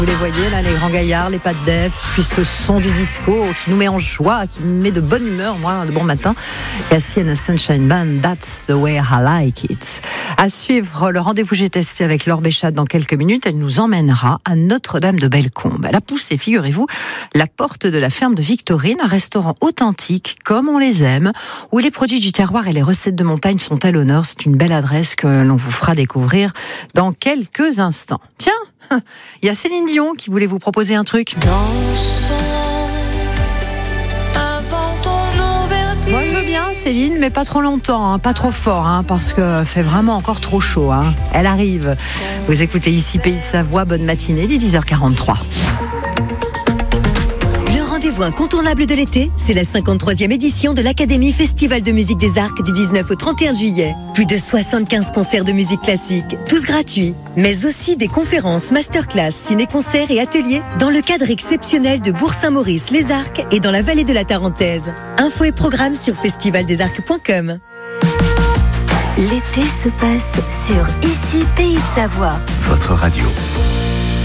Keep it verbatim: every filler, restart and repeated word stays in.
Vous les voyez là, les grands gaillards, les pas de def, puis ce son du disco qui nous met en joie, qui nous met de bonne humeur, moi, de bon matin. Cassie and the Sunshine Band, that's the way I like it. À suivre le rendez-vous J'ai testé avec Laure Béchat dans quelques minutes. Elle nous emmènera à Notre-Dame de Bellecombe. Elle a poussé, figurez-vous, la porte de la ferme de Victorine, un restaurant authentique, comme on les aime, où les produits du terroir et les recettes de montagne sont à l'honneur. C'est une belle adresse que l'on vous fera découvrir dans quelques instants. Tiens, il y a Céline Dion qui voulait vous proposer un truc. Moi je veux bien Céline, mais pas trop longtemps, hein, pas trop fort, hein, parce que fait vraiment encore trop chaud. Hein. Elle arrive. Vous écoutez ici Pays de Savoie, bonne matinée, il est dix heures quarante-trois. Rendez-vous incontournable de l'été, c'est la cinquante-troisième édition de l'Académie Festival de musique des Arcs du dix-neuf au trente et un juillet. Plus de soixante-quinze concerts de musique classique, tous gratuits, mais aussi des conférences, masterclass, ciné-concerts et ateliers dans le cadre exceptionnel de Bourg-Saint-Maurice, les Arcs et dans la vallée de la Tarentaise. Infos et programmes sur festival des arcs point com. L'été se passe sur Ici Pays de Savoie. Votre radio.